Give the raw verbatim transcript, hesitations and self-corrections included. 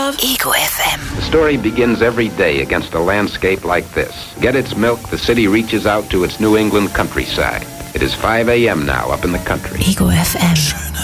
love. Ego F M. The story begins every day against a landscape like this. Get its milk, the city reaches out to its New England countryside. It is five a.m. now up in the country. Ego F M.